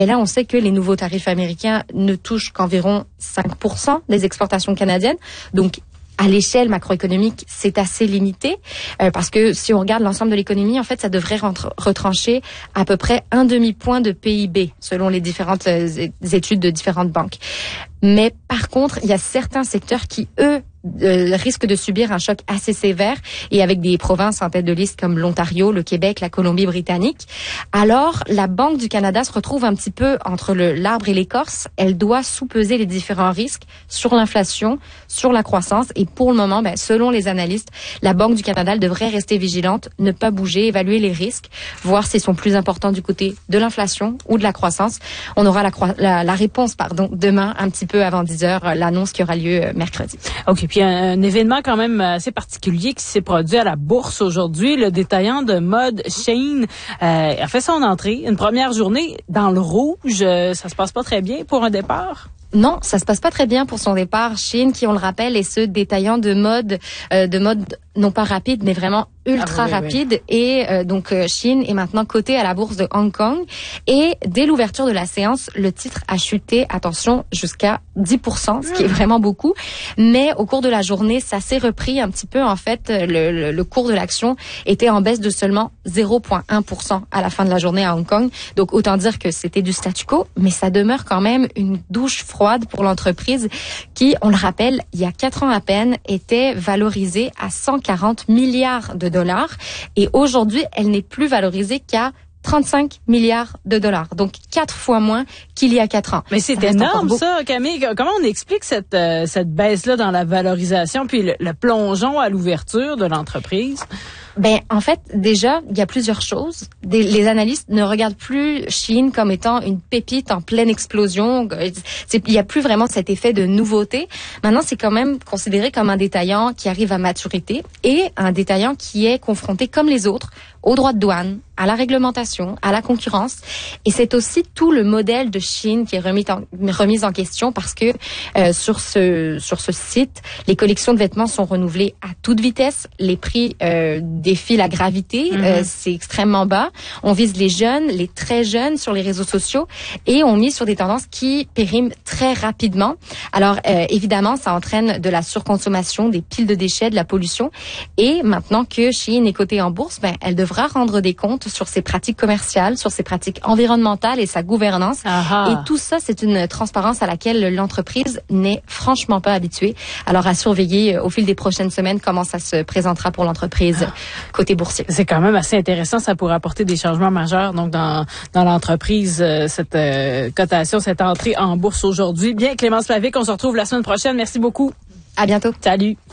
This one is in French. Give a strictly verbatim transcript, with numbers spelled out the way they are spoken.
Et là, on sait que les nouveaux tarifs américains ne touchent qu'environ cinq pour cent des exportations canadiennes. Donc, à l'échelle macroéconomique, c'est assez limité euh, parce que si on regarde l'ensemble de l'économie, en fait, ça devrait rentre, retrancher à peu près un demi-point de P I B selon les différentes euh, études de différentes banques. Mais par contre, il y a certains secteurs qui, eux, Euh, risque de subir un choc assez sévère, et avec des provinces en tête de liste comme l'Ontario, le Québec, la Colombie-Britannique. Alors, la Banque du Canada se retrouve un petit peu entre le l'arbre et l'écorce. Elle doit sous-peser les différents risques sur l'inflation, sur la croissance, et pour le moment, ben, selon les analystes, la Banque du Canada elle devrait rester vigilante, ne pas bouger, évaluer les risques, voir s'ils sont plus importants du côté de l'inflation ou de la croissance. On aura la, la, la réponse pardon, demain, un petit peu avant dix heures, l'annonce qui aura lieu mercredi. OK. Puis un, un événement quand même assez particulier qui s'est produit à la bourse aujourd'hui. Le détaillant de mode Shein euh, a fait son entrée. Une première journée dans le rouge. Euh, ça se passe pas très bien pour un départ? Non, ça se passe pas très bien pour son départ. Shein, qui on le rappelle, est ce détaillant de mode, euh, de mode non pas rapide, mais vraiment ultra ah oui, rapide. Oui. Et euh, donc euh, Shein est maintenant coté à la bourse de Hong Kong. Et dès l'ouverture de la séance, le titre a chuté, attention, jusqu'à dix pour cent, ce qui est vraiment beaucoup. Mais au cours de la journée, ça s'est repris un petit peu. En fait, le, le, le cours de l'action était en baisse de seulement zéro virgule un pour cent à la fin de la journée à Hong Kong. Donc autant dire que c'était du statu quo, mais ça demeure quand même une douche froide pour l'entreprise qui, on le rappelle, il y a quatre ans à peine, était valorisée à cent quarante milliards de dollars. Et aujourd'hui, elle n'est plus valorisée qu'à trente-cinq milliards de dollars. Donc, quatre fois moins qu'il y a quatre ans. Mais c'est énorme, ça, Camille. Comment on explique cette, euh, cette baisse-là dans la valorisation puis le, le plongeon à l'ouverture de l'entreprise? Ben, en fait, déjà, il y a plusieurs choses. Des, les analystes ne regardent plus Shein comme étant une pépite en pleine explosion. C'est, il y a plus vraiment cet effet de nouveauté. Maintenant, c'est quand même considéré comme un détaillant qui arrive à maturité et un détaillant qui est confronté, comme les autres, aux droits de douane, à la réglementation, à la concurrence. Et c'est aussi tout le modèle de Shein qui est remis en, remis en question parce que euh, sur ce sur ce site, les collections de vêtements sont renouvelées à toute vitesse. Les prix euh, défient la gravité. Mm-hmm. Euh, c'est extrêmement bas. On vise les jeunes, les très jeunes sur les réseaux sociaux et on mise sur des tendances qui périment très rapidement. Alors euh, évidemment, ça entraîne de la surconsommation, des piles de déchets, de la pollution. Et maintenant que Shein est cotée en bourse, ben elle devra rendre des comptes sur ses pratiques commerciales, sur ses pratiques environnementales et sa gouvernance. Aha. Et tout ça, c'est une transparence à laquelle l'entreprise n'est franchement pas habituée. Alors, à surveiller au fil des prochaines semaines comment ça se présentera pour l'entreprise côté boursier. C'est quand même assez intéressant. Ça pourrait apporter des changements majeurs donc dans dans l'entreprise, cette euh, cotation, cette entrée en bourse aujourd'hui. Bien, Clémence Lavic, on se retrouve la semaine prochaine. Merci beaucoup. À bientôt. Salut.